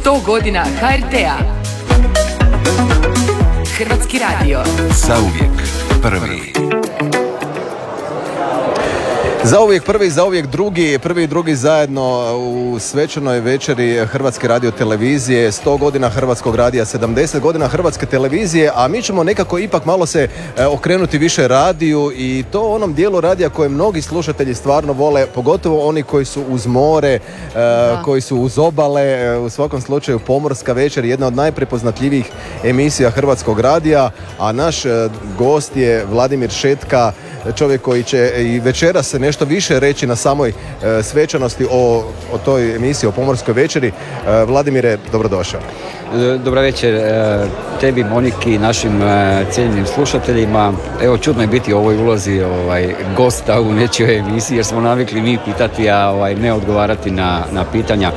100 godina HRT-a. Hrvatski radio. Zauvijek prvi. Zauvijek prvi, zauvijek drugi, prvi i drugi zajedno u svečanoj večeri Hrvatske radiotelevizije, 100 godina Hrvatskog radija, 70 godina Hrvatske televizije, a mi ćemo nekako ipak malo se okrenuti više radiju i to onom dijelu radija koje mnogi slušatelji stvarno vole, pogotovo oni koji su uz more, koji su uz obale, u svakom slučaju Pomorska večer, jedna od najprepoznatljivijih emisija Hrvatskog radija, a naš gost je Vladimir Šetka, čovjek koji će i večeras nešto više reći na samoj svečanosti o toj emisiji, o Pomorskoj večeri. Vladimire, dobrodošao. Dobra večer tebi, Moniki i našim cijenjenim slušateljima. Evo, čudno je biti u ovoj ulozi gosta u nečijoj emisiji, jer smo navikli mi pitati, a ne odgovarati na pitanja.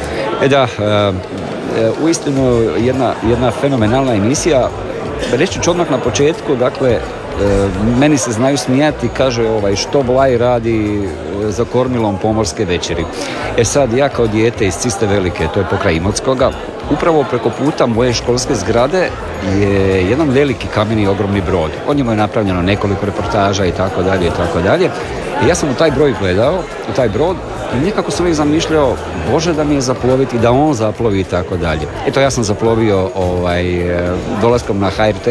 Uistinu jedna fenomenalna emisija. Reći ću odmah na početku, dakle, meni se znaju smijati, kaže što Blaj radi za kormilom Pomorske večeri. Sad, ja kao dijete iz Ciste Velike, to je pokraj Imotskoga, upravo preko puta moje školske zgrade je jedan veliki kameni ogromni brod. O njemu je napravljeno nekoliko reportaža i tako dalje i tako dalje. I ja sam u taj broj gledao, u taj brod, i nekako sam uvijek zamišljao, Bože da mi je zaploviti, da on zaplovi i tako dalje. Eto, ja sam zaplovio dolaskom na HRT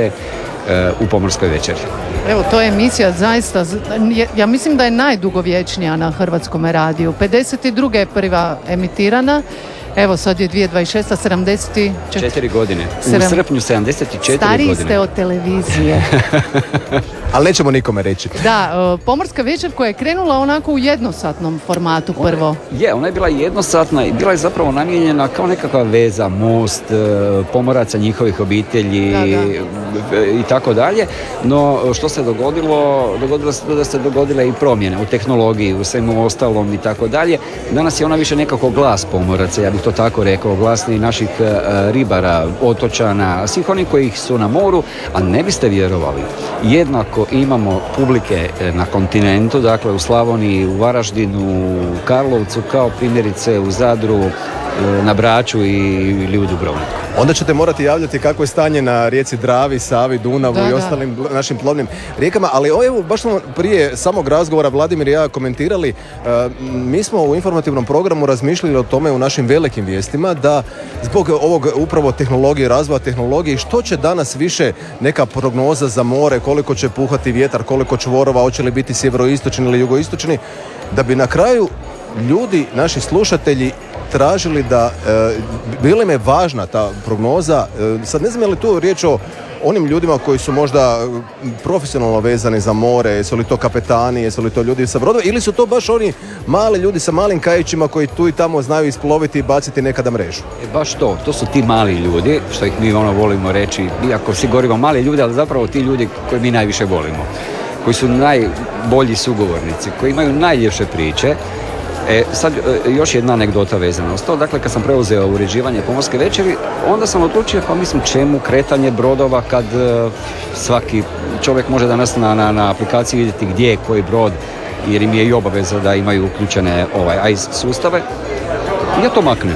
u Pomorskoj večeri. Evo, to je emisija zaista, ja mislim da je najdugovječnija na Hrvatskom radiju. 52. je prva emitirana, evo sad je 2026. 74 godine. U srpnju 74 godine. Stariji ste od televizije. Ali nećemo nikome reći. Da, Pomorska večer koja je krenula onako u jednosatnom formatu prvo. Ona je bila jednosatna i bila je zapravo namijenjena kao nekakva veza, most, pomoraca, njihovih obitelji i tako dalje. No, što se dogodilo se da se dogodile i promjene u tehnologiji, u svemu ostalom i tako dalje. Danas je ona više nekako glas pomoraca, ja bih to tako rekao, glas i naših ribara, otočana, svih onih koji su na moru, a ne biste vjerovali. Jednako imamo publike na kontinentu, dakle u Slavoniji, u Varaždinu, u Karlovcu, kao primjerice u Zadru, na Braču ili u Dubrovniku. Onda ćete morati javljati kako je stanje na rijeci Dravi, Savi, Dunavu i ostalim našim plovnim rijekama, ali evo, baš smo prije samog razgovora Vladimir i ja komentirali, mi smo u informativnom programu razmišljali o tome u našim velikim vijestima da zbog ovog upravo tehnologije, razvoja tehnologije, što će danas više neka prognoza za more, koliko će puhati vjetar, koliko čvorova, hoće li biti sjeveroistočni ili jugoistočni, da bi na kraju ljudi, naši slušatelji, tražili da, bila im je važna ta prognoza. Sad ne znam je li tu riječ o onim ljudima koji su možda profesionalno vezani za more, jesu li to kapetani, jesu li to ljudi sa brodova, ili su to baš oni mali ljudi sa malim kajićima koji tu i tamo znaju isploviti i baciti nekada mrežu? Baš to su ti mali ljudi, što ih mi volimo reći, iako svi govorimo mali ljudi, ali zapravo ti ljudi koji mi najviše volimo, koji su najbolji sugovornici, koji imaju najljepše priče. Sad još jedna anegdota vezana uz to. Dakle, kad sam preuzeo uređivanje Pomorske večeri, onda sam odlučio, čemu kretanje brodova kad svaki čovjek može danas na aplikaciji vidjeti gdje je koji brod, jer im je i obaveza da imaju uključene AIS sustave. I ja to maknem.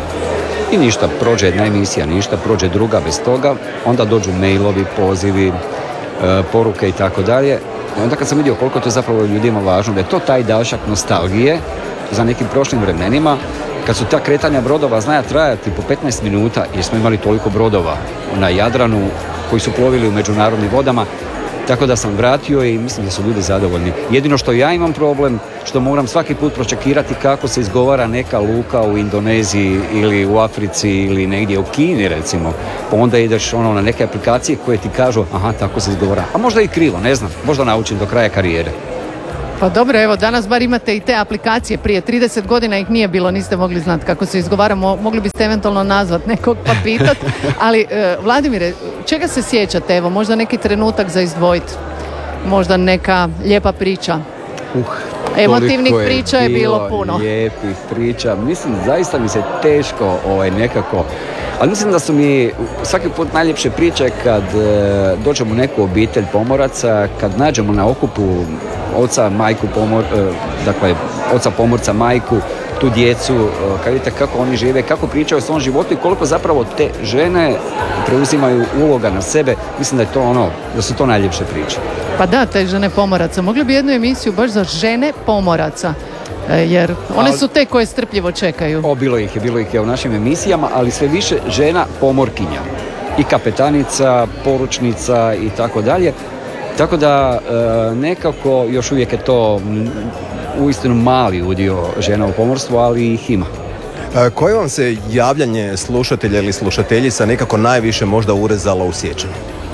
I ništa, prođe jedna emisija, ništa, prođe druga bez toga, onda dođu mailovi, pozivi, poruke i tako dalje. I onda kad sam vidio koliko to zapravo ljudima važno, da je to taj dašak nostalgije za nekim prošlim vremenima, kad su ta kretanja brodova znaja trajati po 15 minuta, jer smo imali toliko brodova na Jadranu koji su plovili u međunarodnim vodama, tako da sam vratio i mislim da su ljudi zadovoljni. Jedino što ja imam problem, što moram svaki put pročekirati kako se izgovara neka luka u Indoneziji ili u Africi ili negdje u Kini recimo, pa onda ideš na neke aplikacije koje ti kažu aha, tako se izgovara, a možda i krivo, ne znam, možda naučim do kraja karijere. Pa dobro, evo, danas bar imate i te aplikacije, prije 30 godina ih nije bilo, niste mogli znati kako se izgovaramo, mogli biste eventualno nazvat nekog pa pitat, ali Vladimire, čega se sjećate, evo, možda neki trenutak za izdvojiti, možda neka lijepa priča? Emotivnih priča je bilo puno. Lijepih priča, mislim, zaista mi se teško nekako, ali mislim da su mi svaki put najljepše priče kad dođemo u neku obitelj pomoraca, kad nađemo na okupu oca pomorca, majku tu djecu, kad vidite kako oni žive, kako pričaju o svom životu i koliko zapravo te žene preuzimaju uloga na sebe, mislim da su to najljepše priče. Pa da, te žene pomoraca. Mogli bi jednu emisiju baš za žene pomoraca. Jer one su te koje strpljivo čekaju. Bilo ih je u našim emisijama, ali sve više žena pomorkinja. I kapetanica, poručnica i tako dalje. Tako da nekako još uvijek je to uistinu mali udio žena u pomorstvu, ali ih ima. Koje vam se javljanje slušatelja ili slušateljica nekako najviše možda urezalo u sjećanju?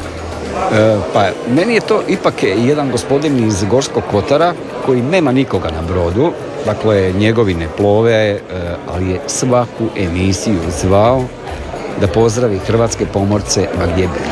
Pa meni je to ipak jedan gospodin iz Gorskog Kotara koji nema nikoga na brodu, dakle njegovi ne plove, ali je svaku emisiju zvao da pozdravi hrvatske pomorce ma gdje bili.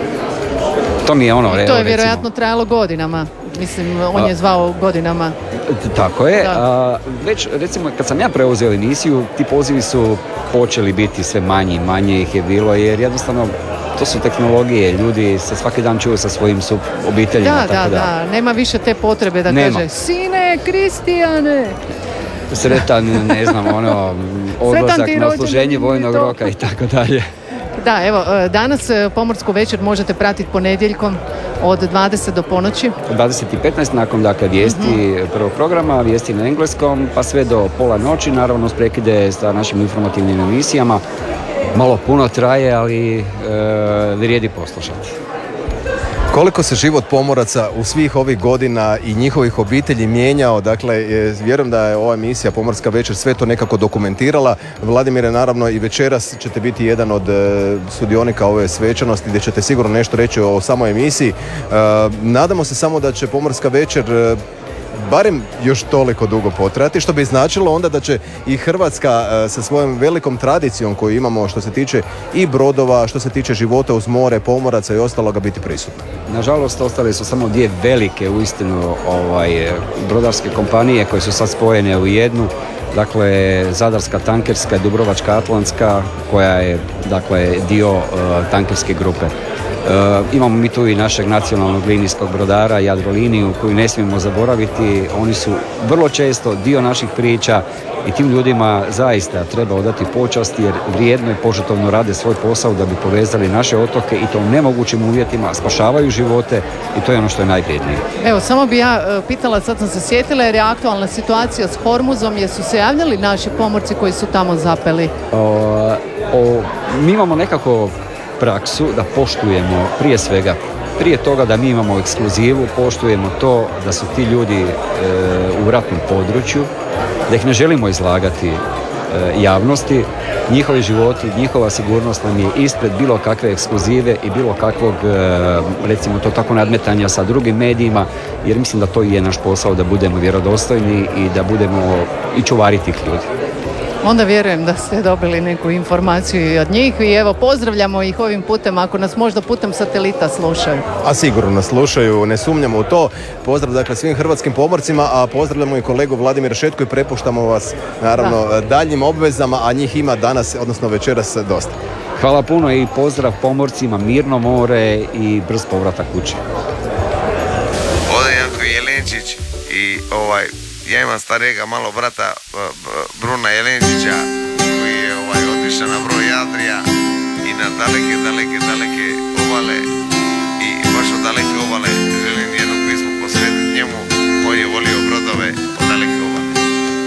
To mi je to je vjerojatno trajalo godinama. Mislim, on je zvao godinama. Tako je. Već, recimo, kad sam ja preuzeo emisiju, ti pozivi su počeli biti sve manje ih je bilo, jer jednostavno to su tehnologije, ljudi se svaki dan čuju sa svojim obiteljima. Da, nema više te potrebe da kaže sine, Kristijane. Sretan, ne znam, odlazak na odsluženje vojnog roka i tako dalje. Da, evo, danas Pomorsku večer možete pratiti ponedjeljkom od 20 do ponoći. 20:15 nakon, dakle, vijesti prvog programa, vijesti na engleskom, pa sve do pola noći, naravno s prekide sa našim informativnim emisijama. Malo puno traje, ali vrijedi poslušati. Koliko se život pomoraca u svih ovih godina i njihovih obitelji mijenjao, dakle, vjerujem da je ova emisija Pomorska večer sve to nekako dokumentirala. Vladimire, naravno i večeras ćete biti jedan od sudionika ove svečanosti gdje ćete sigurno nešto reći o samoj emisiji. Nadamo se samo da će Pomorska večer barem još toliko dugo potrajati, što bi značilo onda da će i Hrvatska sa svojom velikom tradicijom koju imamo što se tiče i brodova, što se tiče života uz more, pomoraca i ostaloga biti prisutna. Nažalost, ostale su samo dvije velike uistinu brodarske kompanije koje su sad spojene u jednu. Dakle, Zadarska tankerska i Dubrovačka atlantska koja je, dakle, dio tankerske grupe. Imamo mi tu i našeg nacionalnog linijskog brodara Jadroliniju koju ne smijemo zaboraviti. Oni su vrlo često dio naših priča i tim ljudima zaista treba odati počast jer vrijedno i požrtvovno rade svoj posao da bi povezali naše otoke i to u nemogućim uvjetima, spašavaju živote i to je ono što je najvrijednije. Evo, samo bi ja pitala, sad sam se sjetila jer je aktualna situacija s Hormuzom, jesu se javljali naši pomorci koji su tamo zapeli? Mi imamo nekako praksu da poštujemo prije svega, prije toga da mi imamo ekskluzivu, poštujemo to da su ti ljudi u ratnom području, da ih ne želimo izlagati javnosti, njihovi životi, njihova sigurnost nam je ispred bilo kakve ekskluzive i bilo kakvog, recimo to tako, nadmetanja sa drugim medijima, jer mislim da to i je naš posao da budemo vjerodostojni i da budemo i čuvari tih ljudi. Onda vjerujem da ste dobili neku informaciju i od njih i evo pozdravljamo ih ovim putem ako nas možda putem satelita slušaju. A sigurno nas slušaju, ne sumnjamo u to. Pozdrav dakle svim hrvatskim pomorcima, a pozdravljamo i kolegu Vladimira Šetku i prepuštamo vas naravno daljnjim obvezama, a njih ima danas, odnosno večeras dosta. Hvala puno i pozdrav pomorcima, mirno more i brz povratak kući. Ovdje je Janko Jelenčić i ja imam starijega malo brata Bruna Jelenčića koji je otišao na broj Adrija i na daleke obale i baš od daleke obale želim jednu pismu posvetiti njemu. On je volio brodove od daleke